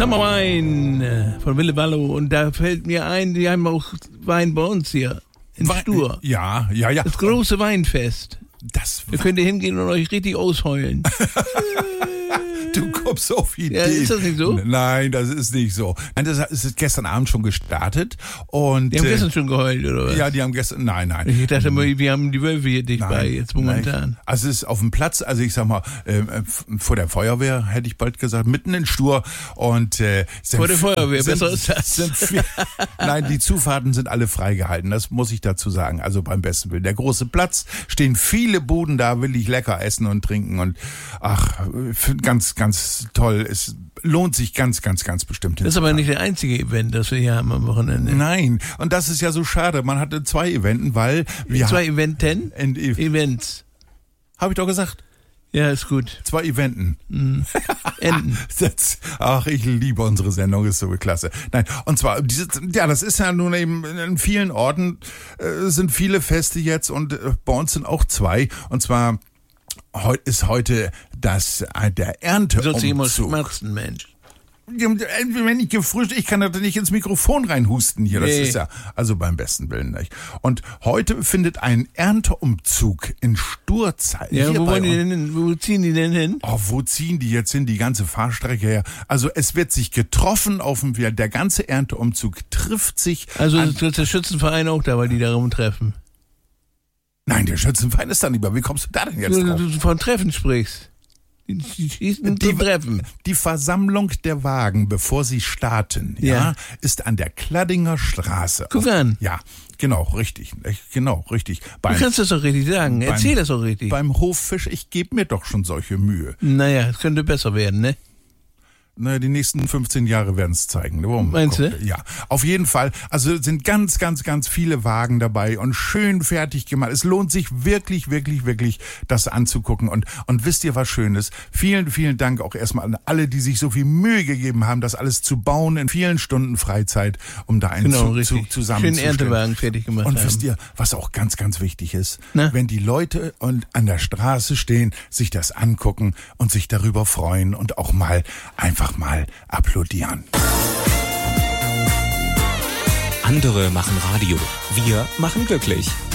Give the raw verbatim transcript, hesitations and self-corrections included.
Summer Wine von Wille Wallo. Und da fällt mir ein, die haben auch Wein bei uns hier in Wein, Stur. Ja, ja, ja. Das große Weinfest. Das Da könnt ihr hingehen und euch richtig ausheulen. Du kommst auf Ideen. Ja, ist das nicht so? Nein, das ist nicht so. Nein, das ist gestern Abend schon gestartet. Und, Die haben äh, gestern schon geheult, oder was? Ja, die haben gestern, nein, nein. Ich dachte immer, wir haben die Wölfe hier dicht Nein, bei, jetzt momentan. nein. Also es ist auf dem Platz, also ich sag mal, äh, vor der Feuerwehr, hätte ich bald gesagt, mitten in Stur. Und, äh, Vor der Feuerwehr, sind, besser ist das. Sind viel, nein, die Zufahrten sind alle freigehalten, das muss ich dazu sagen. Also beim besten Willen. Der große Platz, stehen viele Buden da, will ich lecker essen und trinken und ach, ganz, ganz toll. Es lohnt sich ganz, ganz, ganz bestimmt. Das ist aber nicht der einzige Event, das wir hier haben am Wochenende. Nein, und das ist ja so schade. Man hatte zwei Eventen, weil wir Zwei Eventen? Ent- Events. Habe ich doch gesagt. Ja, ist gut. Zwei Eventen. Mhm. Enden. Das, ach, ich liebe unsere Sendung, ist so klasse. Nein, und zwar, diese, ja, das ist ja nun eben in vielen Orten äh, sind viele Feste jetzt und äh, bei uns sind auch zwei. Und zwar Heute ist heute das äh, der Ernteumzug. Sonst immer schmerzen, Mensch. Wenn ich gefrühstückt, ich kann da nicht ins Mikrofon reinhusten hier. Das Nee. ist ja also beim besten Willen nicht. Und heute findet ein Ernteumzug in Sturzeit. Ja, hier wo bei wollen die uns. denn hin? Wo ziehen die denn hin? Oh, wo ziehen die jetzt hin, die ganze Fahrstrecke her? Also es wird sich getroffen auf dem Weg. Der ganze Ernteumzug trifft sich. Also an, ist der Schützenverein auch da, weil die da rumtreffen. Nein, der Schützenverein ist da nicht mehr. Wie kommst du da denn jetzt Du, drauf? du von Treffen sprichst. Die, die schießen Die- zum Treffen. Die Versammlung der Wagen, bevor sie starten, ja, Ja. ist an der Kladdinger Straße. Guck an. Ja, genau, richtig. Genau, richtig. Du Beim, kannst das doch richtig sagen. Erzähl das doch richtig. beim Hoffisch, ich gebe mir doch schon solche Mühe. Naja, es könnte besser werden, ne? Naja, die nächsten fünfzehn Jahre werden es zeigen. Warum? Meinst du? Ja, auf jeden Fall. Also sind ganz, ganz, ganz viele Wagen dabei und schön fertig gemacht. Es lohnt sich wirklich, wirklich, wirklich, das anzugucken. Und, und wisst ihr was Schönes? Vielen, vielen Dank auch erstmal an alle, die sich so viel Mühe gegeben haben, das alles zu bauen in vielen Stunden Freizeit, um da einen Genau, Zug, richtig. Zug zusammenzustellen. Schön Erntewagen fertig gemacht Und haben. wisst ihr, was auch ganz, ganz wichtig ist? Na? Wenn die Leute und an der Straße stehen, sich das angucken und sich darüber freuen und auch mal einfach mal applaudieren. Andere machen Radio. Wir machen glücklich.